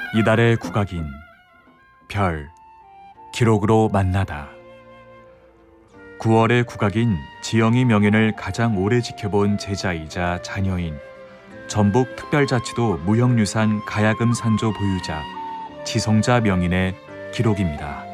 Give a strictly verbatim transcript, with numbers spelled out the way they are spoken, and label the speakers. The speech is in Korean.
Speaker 1: 이달의 국악인 별 기록으로 만나다. 구월의 국악인 지영이 명예를 가장 오래 지켜본 제자이자 자녀인 전북특별자치도 무형유산 가야금 산조 보유자 지성자 명인의 기록입니다.